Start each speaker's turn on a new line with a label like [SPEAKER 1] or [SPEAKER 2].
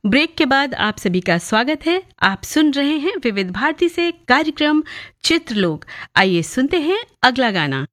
[SPEAKER 1] Break के बाद आप सभी का स्वागत है। आप सुन रहे हैं विविध भारती से कार्यक्रम चित्रलोक। आइए सुनते हैं अगला गाना।